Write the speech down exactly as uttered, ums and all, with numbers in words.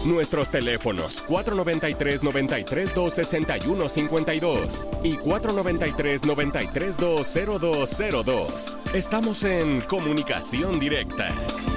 Nuestros teléfonos cuatro noventa y tres, noventa y tres dos, sesenta y uno cincuenta y dos y cuatro noventa y tres, noventa y tres dos, cero dos cero dos. Estamos en Comunicación Directa.